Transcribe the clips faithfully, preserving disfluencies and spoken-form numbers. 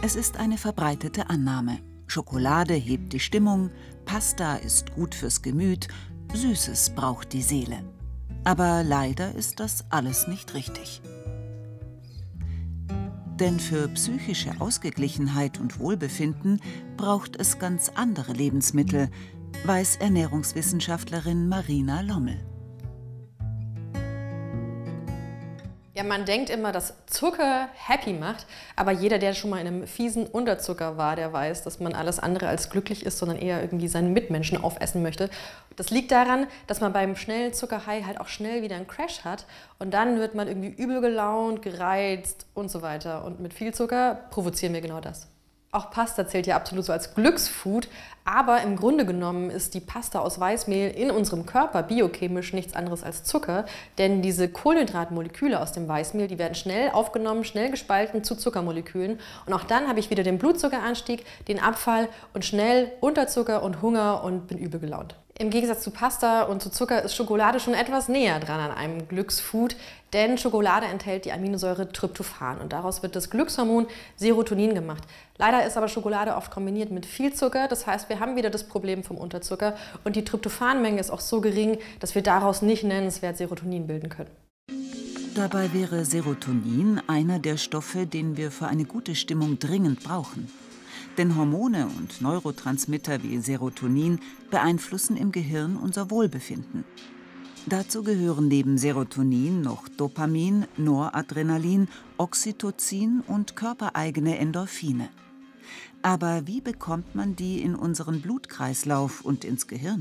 Es ist eine verbreitete Annahme. Schokolade hebt die Stimmung, Pasta ist gut fürs Gemüt, Süßes braucht die Seele. Aber leider ist das alles nicht richtig. Denn für psychische Ausgeglichenheit und Wohlbefinden braucht es ganz andere Lebensmittel, weiß Ernährungswissenschaftlerin Marina Lommel. Ja, man denkt immer, dass Zucker happy macht, aber jeder, der schon mal in einem fiesen Unterzucker war, der weiß, dass man alles andere als glücklich ist, sondern eher irgendwie seinen Mitmenschen aufessen möchte. Das liegt daran, dass man beim schnellen Zuckerhigh halt auch schnell wieder einen Crash hat und dann wird man irgendwie übel gelaunt, gereizt und so weiter. Und mit viel Zucker provozieren wir genau das. Auch Pasta zählt ja absolut so als Glücksfood, aber im Grunde genommen ist die Pasta aus Weißmehl in unserem Körper biochemisch nichts anderes als Zucker, denn diese Kohlenhydratmoleküle aus dem Weißmehl, die werden schnell aufgenommen, schnell gespalten zu Zuckermolekülen und auch dann habe ich wieder den Blutzuckeranstieg, den Abfall und schnell Unterzucker und Hunger und bin übel gelaunt. Im Gegensatz zu Pasta und zu Zucker ist Schokolade schon etwas näher dran an einem Glücksfood, denn Schokolade enthält die Aminosäure Tryptophan und daraus wird das Glückshormon Serotonin gemacht. Leider ist aber Schokolade oft kombiniert mit viel Zucker, das heißt, wir haben wieder das Problem vom Unterzucker und die Tryptophanmenge ist auch so gering, dass wir daraus nicht nennenswert Serotonin bilden können. Dabei wäre Serotonin einer der Stoffe, den wir für eine gute Stimmung dringend brauchen. Denn Hormone und Neurotransmitter wie Serotonin beeinflussen im Gehirn unser Wohlbefinden. Dazu gehören neben Serotonin noch Dopamin, Noradrenalin, Oxytocin und körpereigene Endorphine. Aber wie bekommt man die in unseren Blutkreislauf und ins Gehirn?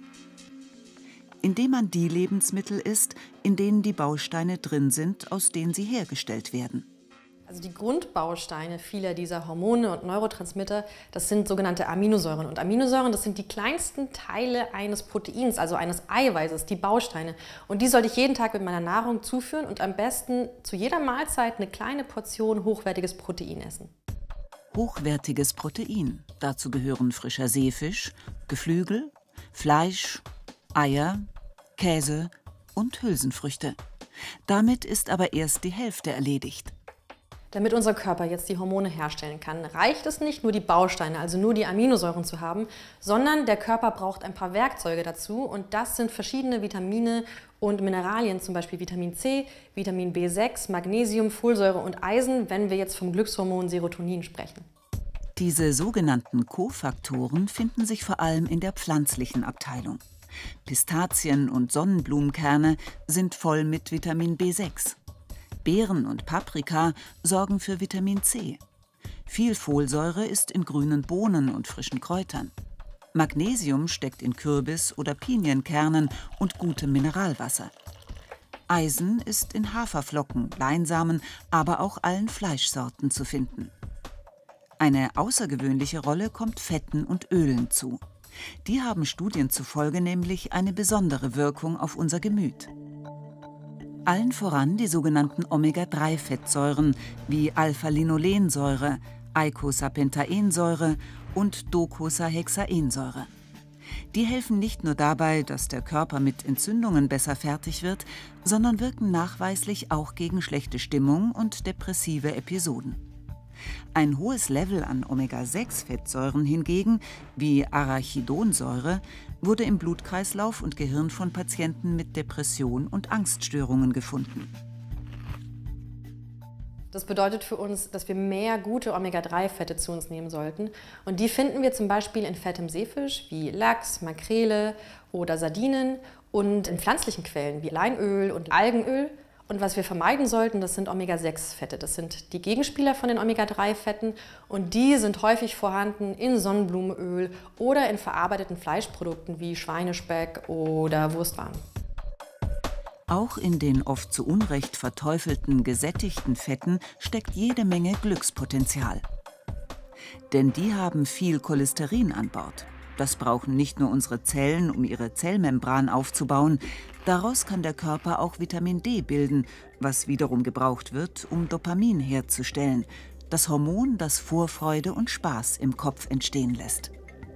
Indem man die Lebensmittel isst, in denen die Bausteine drin sind, aus denen sie hergestellt werden. Also die Grundbausteine vieler dieser Hormone und Neurotransmitter, das sind sogenannte Aminosäuren. Und Aminosäuren, das sind die kleinsten Teile eines Proteins, also eines Eiweißes, die Bausteine. Und die sollte ich jeden Tag mit meiner Nahrung zuführen und am besten zu jeder Mahlzeit eine kleine Portion hochwertiges Protein essen. Hochwertiges Protein. Dazu gehören frischer Seefisch, Geflügel, Fleisch, Eier, Käse und Hülsenfrüchte. Damit ist aber erst die Hälfte erledigt. Damit unser Körper jetzt die Hormone herstellen kann, reicht es nicht, nur die Bausteine, also nur die Aminosäuren zu haben, sondern der Körper braucht ein paar Werkzeuge dazu und das sind verschiedene Vitamine und Mineralien, zum Beispiel Vitamin C, Vitamin B sechs, Magnesium, Folsäure und Eisen, wenn wir jetzt vom Glückshormon Serotonin sprechen. Diese sogenannten Kofaktoren finden sich vor allem in der pflanzlichen Abteilung. Pistazien und Sonnenblumenkerne sind voll mit Vitamin B sechs. Beeren und Paprika sorgen für Vitamin C. Viel Folsäure ist in grünen Bohnen und frischen Kräutern. Magnesium steckt in Kürbis- oder Pinienkernen und gutem Mineralwasser. Eisen ist in Haferflocken, Leinsamen, aber auch allen Fleischsorten zu finden. Eine außergewöhnliche Rolle kommt Fetten und Ölen zu. Die haben Studien zufolge nämlich eine besondere Wirkung auf unser Gemüt. Allen voran die sogenannten Omega drei Fettsäuren wie Alpha-Linolensäure, Eicosapentaensäure und Docosahexaensäure. Die helfen nicht nur dabei, dass der Körper mit Entzündungen besser fertig wird, sondern wirken nachweislich auch gegen schlechte Stimmung und depressive Episoden. Ein hohes Level an Omega sechs Fettsäuren hingegen, wie Arachidonsäure, wurde im Blutkreislauf und Gehirn von Patienten mit Depression und Angststörungen gefunden. Das bedeutet für uns, dass wir mehr gute Omega drei Fette zu uns nehmen sollten. Und die finden wir zum Beispiel in fettem Seefisch wie Lachs, Makrele oder Sardinen und in pflanzlichen Quellen wie Leinöl und Algenöl. Und was wir vermeiden sollten, das sind Omega sechs Fette. Das sind die Gegenspieler von den Omega drei Fetten und die sind häufig vorhanden in Sonnenblumenöl oder in verarbeiteten Fleischprodukten wie Schweinespeck oder Wurstwaren. Auch in den oft zu Unrecht verteufelten gesättigten Fetten steckt jede Menge Glückspotenzial. Denn die haben viel Cholesterin an Bord. Das brauchen nicht nur unsere Zellen, um ihre Zellmembran aufzubauen. Daraus kann der Körper auch Vitamin D bilden, was wiederum gebraucht wird, um Dopamin herzustellen, das Hormon, das Vorfreude und Spaß im Kopf entstehen lässt.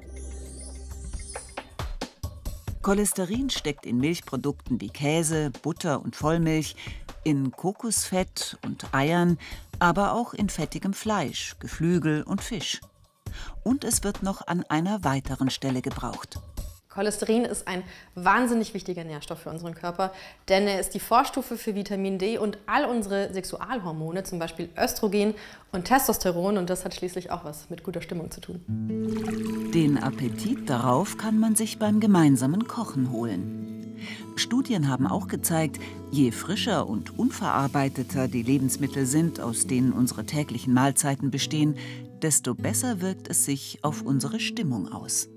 Cholesterin steckt in Milchprodukten wie Käse, Butter und Vollmilch, in Kokosfett und Eiern aber auch in fettigem Fleisch, Geflügel und Fisch. Und es wird noch an einer weiteren Stelle gebraucht. Cholesterin ist ein wahnsinnig wichtiger Nährstoff für unseren Körper, denn er ist die Vorstufe für Vitamin D und all unsere Sexualhormone, zum Beispiel Östrogen und Testosteron, und das hat schließlich auch was mit guter Stimmung zu tun. Den Appetit darauf kann man sich beim gemeinsamen Kochen holen. Studien haben auch gezeigt, je frischer und unverarbeiteter die Lebensmittel sind, aus denen unsere täglichen Mahlzeiten bestehen, desto besser wirkt es sich auf unsere Stimmung aus.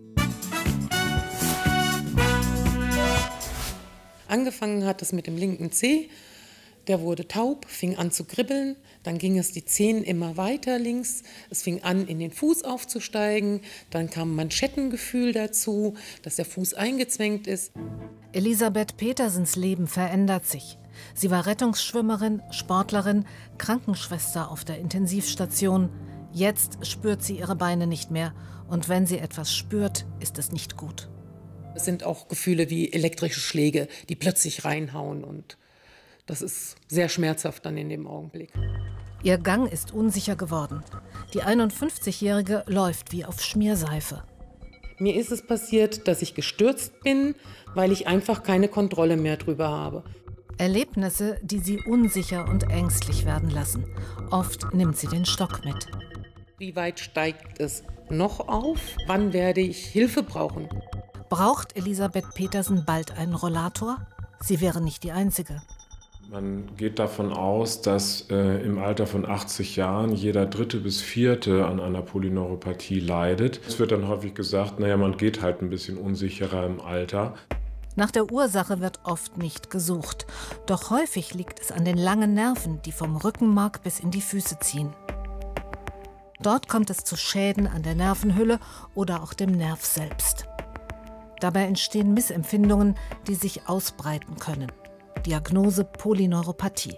Angefangen hat es mit dem linken Zeh, der wurde taub, fing an zu kribbeln, dann ging es die Zehen immer weiter links, es fing an in den Fuß aufzusteigen, dann kam Manschettengefühl dazu, dass der Fuß eingezwängt ist. Elisabeth Petersens Leben verändert sich. Sie war Rettungsschwimmerin, Sportlerin, Krankenschwester auf der Intensivstation. Jetzt spürt sie ihre Beine nicht mehr und wenn sie etwas spürt, ist es nicht gut. Es sind auch Gefühle wie elektrische Schläge, die plötzlich reinhauen und das ist sehr schmerzhaft dann in dem Augenblick. Ihr Gang ist unsicher geworden. Die einundfünfzigjährige läuft wie auf Schmierseife. Mir ist es passiert, dass ich gestürzt bin, weil ich einfach keine Kontrolle mehr drüber habe. Erlebnisse, die sie unsicher und ängstlich werden lassen. Oft nimmt sie den Stock mit. Wie weit steigt es noch auf? Wann werde ich Hilfe brauchen? Braucht Elisabeth Petersen bald einen Rollator? Sie wäre nicht die Einzige. Man geht davon aus, dass äh, im Alter von achtzig Jahren jeder dritte bis vierte an einer Polyneuropathie leidet. Es wird dann häufig gesagt, naja, man geht halt ein bisschen unsicherer im Alter. Nach der Ursache wird oft nicht gesucht. Doch häufig liegt es an den langen Nerven, die vom Rückenmark bis in die Füße ziehen. Dort kommt es zu Schäden an der Nervenhülle oder auch dem Nerv selbst. Dabei entstehen Missempfindungen, die sich ausbreiten können. Diagnose Polyneuropathie.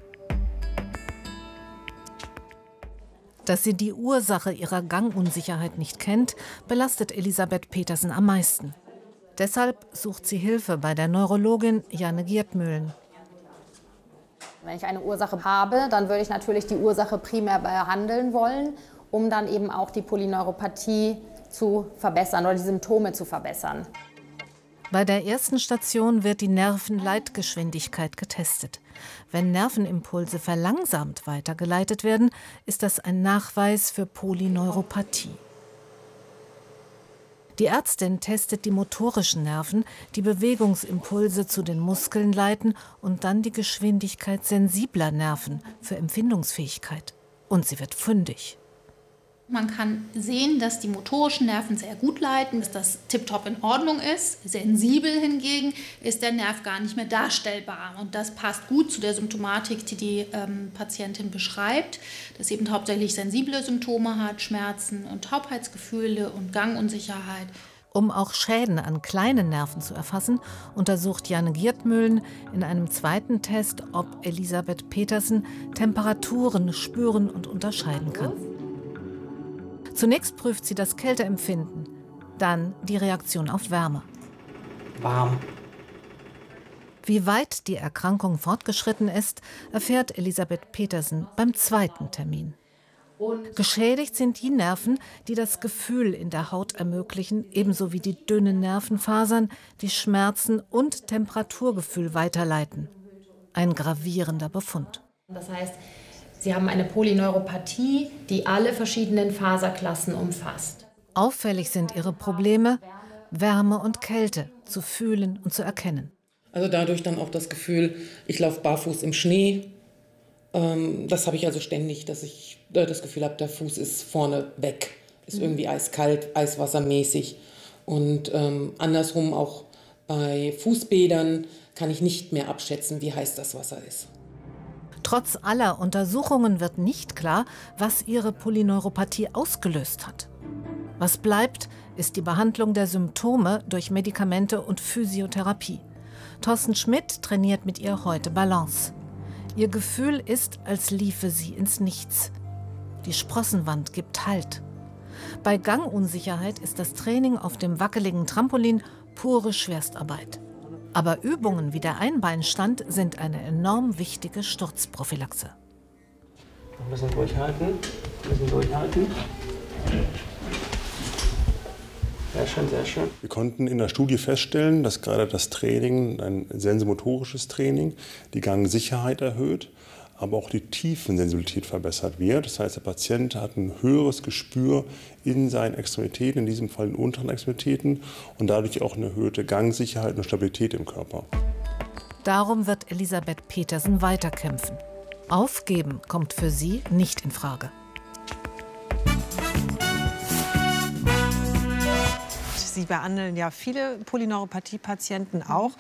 Dass sie die Ursache ihrer Gangunsicherheit nicht kennt, belastet Elisabeth Petersen am meisten. Deshalb sucht sie Hilfe bei der Neurologin Janne Gierdmühlen. Wenn ich eine Ursache habe, dann würde ich natürlich die Ursache primär behandeln wollen, um dann eben auch die Polyneuropathie zu verbessern oder die Symptome zu verbessern. Bei der ersten Station wird die Nervenleitgeschwindigkeit getestet. Wenn Nervenimpulse verlangsamt weitergeleitet werden, ist das ein Nachweis für Polyneuropathie. Die Ärztin testet die motorischen Nerven, die Bewegungsimpulse zu den Muskeln leiten und dann die Geschwindigkeit sensibler Nerven für Empfindungsfähigkeit. Und sie wird fündig. Man kann sehen, dass die motorischen Nerven sehr gut leiten, dass das tiptop in Ordnung ist. Sensibel hingegen ist der Nerv gar nicht mehr darstellbar. Und das passt gut zu der Symptomatik, die die ähm, Patientin beschreibt, dass sie eben hauptsächlich sensible Symptome hat, Schmerzen und Taubheitsgefühle und Gangunsicherheit. Um auch Schäden an kleinen Nerven zu erfassen, untersucht Janne Gierdmühlen in einem zweiten Test, ob Elisabeth Petersen Temperaturen spüren und unterscheiden kann. Zunächst prüft sie das Kälteempfinden, dann die Reaktion auf Wärme. Warm. Wie weit die Erkrankung fortgeschritten ist, erfährt Elisabeth Petersen beim zweiten Termin. Geschädigt sind die Nerven, die das Gefühl in der Haut ermöglichen, ebenso wie die dünnen Nervenfasern, die Schmerzen und Temperaturgefühl weiterleiten. Ein gravierender Befund. Das heißt, Sie haben eine Polyneuropathie, die alle verschiedenen Faserklassen umfasst. Auffällig sind ihre Probleme, Wärme und Kälte zu fühlen und zu erkennen. Also dadurch dann auch das Gefühl, ich laufe barfuß im Schnee. Ähm, das habe ich also ständig, dass ich äh, das Gefühl habe, der Fuß ist vorne weg, ist irgendwie eiskalt, eiswassermäßig. Und ähm, andersrum auch bei Fußbädern kann ich nicht mehr abschätzen, wie heiß das Wasser ist. Trotz aller Untersuchungen wird nicht klar, was ihre Polyneuropathie ausgelöst hat. Was bleibt, ist die Behandlung der Symptome durch Medikamente und Physiotherapie. Thorsten Schmidt trainiert mit ihr heute Balance. Ihr Gefühl ist, als liefe sie ins Nichts. Die Sprossenwand gibt Halt. Bei Gangunsicherheit ist das Training auf dem wackeligen Trampolin pure Schwerstarbeit. Aber Übungen wie der Einbeinstand sind eine enorm wichtige Sturzprophylaxe. Ein bisschen durchhalten. Ein bisschen durchhalten. Sehr schön, sehr schön. Wir konnten in der Studie feststellen, dass gerade das Training, ein sensomotorisches Training, die Gangsicherheit erhöht, aber auch die Tiefensensibilität verbessert wird. Das heißt, der Patient hat ein höheres Gespür in seinen Extremitäten, in diesem Fall in den unteren Extremitäten, und dadurch auch eine erhöhte Gangsicherheit und Stabilität im Körper. Darum wird Elisabeth Petersen weiterkämpfen. Aufgeben kommt für sie nicht in Frage. Sie behandeln ja viele Polyneuropathie-Patienten auch.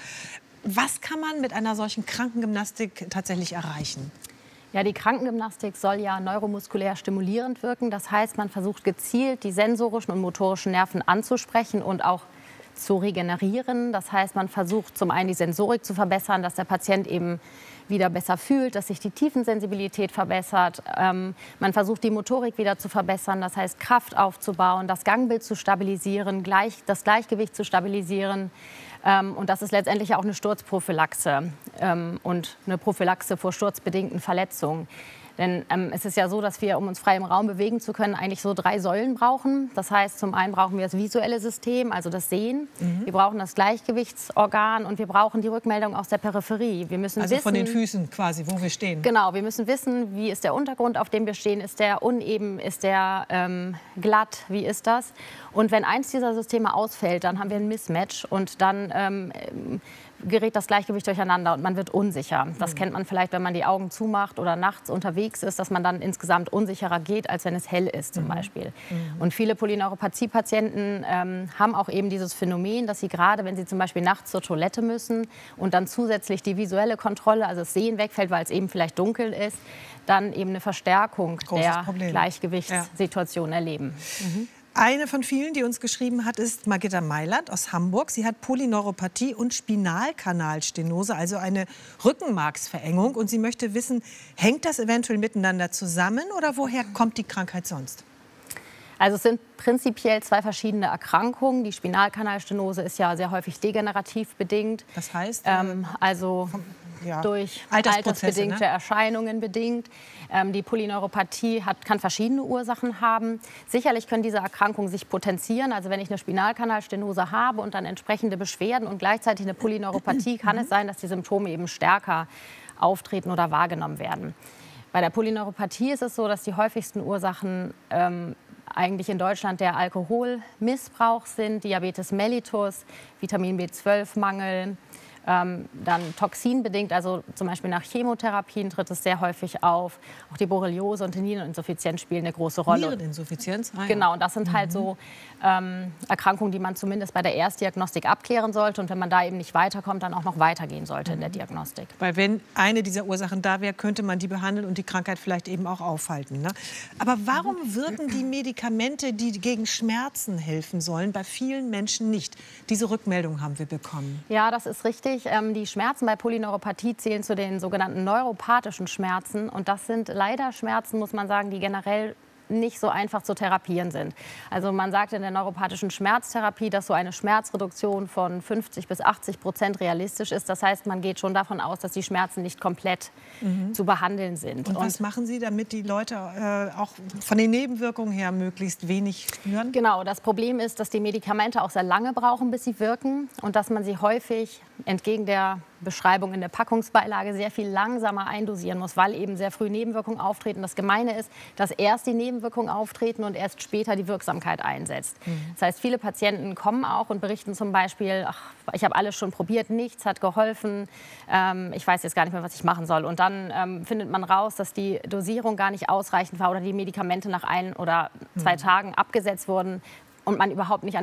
Was kann man mit einer solchen Krankengymnastik tatsächlich erreichen? Ja, die Krankengymnastik soll ja neuromuskulär stimulierend wirken. Das heißt, man versucht gezielt, die sensorischen und motorischen Nerven anzusprechen und auch zu regenerieren. Das heißt, man versucht zum einen die Sensorik zu verbessern, dass der Patient eben wieder besser fühlt, dass sich die Tiefensensibilität verbessert. Ähm, man versucht, die Motorik wieder zu verbessern, das heißt, Kraft aufzubauen, das Gangbild zu stabilisieren, gleich, das Gleichgewicht zu stabilisieren. Ähm, und das ist letztendlich auch eine Sturzprophylaxe ähm, und eine Prophylaxe vor sturzbedingten Verletzungen. Denn ähm, es ist ja so, dass wir, um uns frei im Raum bewegen zu können, eigentlich so drei Säulen brauchen. Das heißt, zum einen brauchen wir das visuelle System, also das Sehen. Mhm. Wir brauchen das Gleichgewichtsorgan und wir brauchen die Rückmeldung aus der Peripherie. Wir müssen also wissen, von den Füßen quasi, wo wir stehen. Genau, wir müssen wissen, wie ist der Untergrund, auf dem wir stehen. Ist der uneben, ist der ähm, glatt, wie ist das? Und wenn eins dieser Systeme ausfällt, dann haben wir ein Mismatch und dann ähm, gerät das Gleichgewicht durcheinander und man wird unsicher. Das kennt man vielleicht, wenn man die Augen zumacht oder nachts unterwegs ist, dass man dann insgesamt unsicherer geht, als wenn es hell ist zum Beispiel. Mhm. Und viele Polyneuropathie-Patienten ähm, haben auch eben dieses Phänomen, dass sie gerade, wenn sie zum Beispiel nachts zur Toilette müssen und dann zusätzlich die visuelle Kontrolle, also das Sehen wegfällt, weil es eben vielleicht dunkel ist, dann eben eine Verstärkung Großes der Problem. Gleichgewichtssituation ja. erleben. Mhm. Eine von vielen, die uns geschrieben hat, ist Margitta Mailand aus Hamburg. Sie hat Polyneuropathie und Spinalkanalstenose, also eine Rückenmarksverengung. Und sie möchte wissen, hängt das eventuell miteinander zusammen oder woher kommt die Krankheit sonst? Also es sind prinzipiell zwei verschiedene Erkrankungen. Die Spinalkanalstenose ist ja sehr häufig degenerativ bedingt. Das heißt? Ähm, also vom, ja. durch ne? altersbedingte Erscheinungen bedingt. Ähm, die Polyneuropathie hat, kann verschiedene Ursachen haben. Sicherlich können diese Erkrankungen sich potenzieren. Also wenn ich eine Spinalkanalstenose habe und dann entsprechende Beschwerden und gleichzeitig eine Polyneuropathie, kann es sein, dass die Symptome eben stärker auftreten oder wahrgenommen werden. Bei der Polyneuropathie ist es so, dass die häufigsten Ursachen ähm, eigentlich in Deutschland der Alkoholmissbrauch sind, Diabetes mellitus, Vitamin B zwölf Mangel, ähm, dann toxinbedingt, also zum Beispiel nach Chemotherapien tritt es sehr häufig auf. Auch die Borreliose und die Niereninsuffizienz spielen eine große Rolle. Niereninsuffizienz? Ah, ja. Genau, und das sind mhm. halt so ähm, Erkrankungen, die man zumindest bei der Erstdiagnostik abklären sollte und wenn man da eben nicht weiterkommt, dann auch noch weitergehen sollte mhm. in der Diagnostik. Weil wenn eine dieser Ursachen da wäre, könnte man die behandeln und die Krankheit vielleicht eben auch aufhalten. Ne? Aber warum wirken die Medikamente, die gegen Schmerzen helfen sollen, bei vielen Menschen nicht? Diese Rückmeldung haben wir bekommen. Ja, das ist richtig. Ähm, die Schmerzen bei Polyneuropathie zählen zu den sogenannten neuropathischen Schmerzen. Und das sind leider Schmerzen, muss man sagen, die generell nicht so einfach zu therapieren sind. Also man sagt in der neuropathischen Schmerztherapie, dass so eine Schmerzreduktion von fünfzig bis achtzig Prozent realistisch ist. Das heißt, man geht schon davon aus, dass die Schmerzen nicht komplett mhm. zu behandeln sind. Und, Und was machen Sie, damit die Leute äh, auch von den Nebenwirkungen her möglichst wenig spüren? Genau, das Problem ist, dass die Medikamente auch sehr lange brauchen, bis sie wirken und dass man sie häufig entgegen der Beschreibung in der Packungsbeilage sehr viel langsamer eindosieren muss, weil eben sehr früh Nebenwirkungen auftreten. Das Gemeine ist, dass erst die Nebenwirkungen auftreten und erst später die Wirksamkeit einsetzt. Mhm. Das heißt, viele Patienten kommen auch und berichten zum Beispiel, ach, ich habe alles schon probiert, nichts hat geholfen, ähm, ich weiß jetzt gar nicht mehr, was ich machen soll. Und dann ähm, findet man raus, dass die Dosierung gar nicht ausreichend war oder die Medikamente nach ein oder zwei mhm. Tagen abgesetzt wurden und man überhaupt nicht an